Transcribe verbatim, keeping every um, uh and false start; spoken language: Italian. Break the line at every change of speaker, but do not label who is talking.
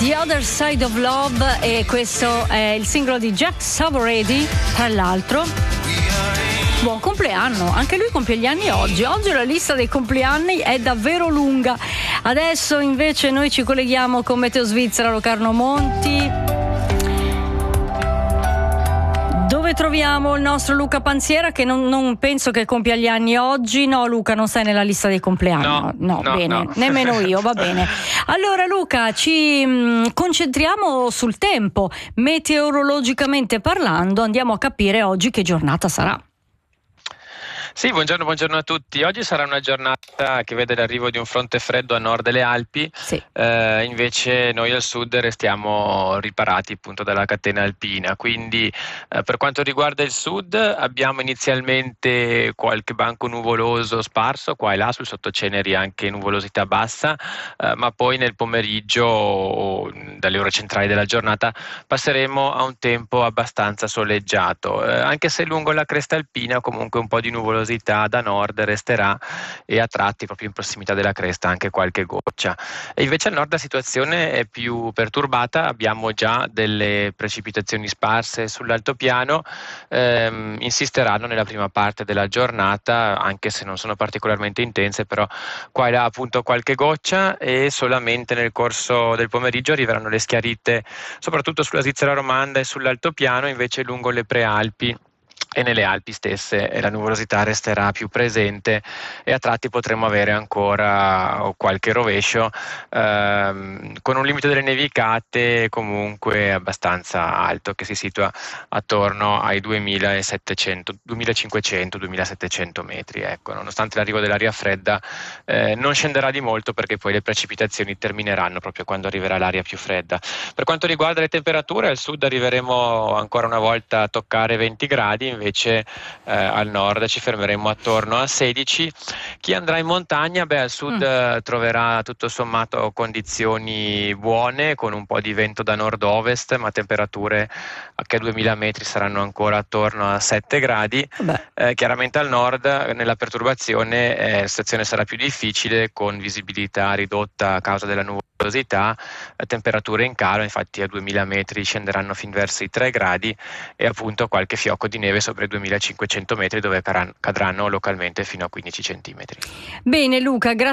The Other Side of Love, e questo è il singolo di Jack Savoretti, tra l'altro. Buon compleanno, anche lui compie gli anni oggi. Oggi la lista dei compleanni è davvero lunga. Adesso invece noi ci colleghiamo con Meteo Svizzera, Locarno Monti, dove troviamo il nostro Luca Panziera, che non, non penso che compia gli anni oggi. No, Luca, non sei nella lista dei compleanni.
No,
no,
no
bene,
no.
Nemmeno io, va bene. Allora Luca, ci mh, concentriamo sul tempo. Meteorologicamente parlando, andiamo a capire oggi che giornata sarà.
Sì, buongiorno, buongiorno a tutti. Oggi sarà una giornata che vede l'arrivo di un fronte freddo a nord delle Alpi,
sì.
eh, invece noi al sud restiamo riparati appunto dalla catena alpina, quindi eh, per quanto riguarda il sud abbiamo inizialmente qualche banco nuvoloso sparso qua e là, sul sottoceneri anche nuvolosità bassa, eh, ma poi nel pomeriggio, dalle ore centrali della giornata, passeremo a un tempo abbastanza soleggiato, eh, anche se lungo la cresta alpina comunque un po' di nuvolosità da nord resterà, e a tratti proprio in prossimità della cresta anche qualche goccia. E invece al nord la situazione è più perturbata, abbiamo già delle precipitazioni sparse sull'altopiano, ehm, insisteranno nella prima parte della giornata, anche se non sono particolarmente intense, però qua e là appunto qualche goccia, e solamente nel corso del pomeriggio arriveranno le schiarite soprattutto sulla Svizzera romanda e sull'altopiano. Invece lungo le prealpi e nelle Alpi stesse la nuvolosità resterà più presente, e a tratti potremo avere ancora qualche rovescio, ehm, con un limite delle nevicate comunque abbastanza alto, che si situa attorno ai duemilasettecento, duemilacinquecento duemilasettecento metri. Ecco, nonostante l'arrivo dell'aria fredda, eh, non scenderà di molto, perché poi le precipitazioni termineranno proprio quando arriverà l'aria più fredda. Per quanto riguarda le temperature, al sud arriveremo ancora una volta a toccare venti gradi, invece eh, al nord ci fermeremo attorno a sedici. Chi andrà in montagna, beh, al sud mm. troverà tutto sommato condizioni buone, con un po' di vento da nord-ovest, ma temperature che a duemila metri saranno ancora attorno a sette gradi. Eh, chiaramente al nord, nella perturbazione, eh, la situazione sarà più difficile, con visibilità ridotta a causa della nuvolosità, eh, temperature in calo, infatti a duemila metri scenderanno fin verso i tre gradi, e appunto qualche fiocco di neve sopra i duemilacinquecento metri, dove cadranno localmente fino a quindici centimetri.
Bene Luca, grazie.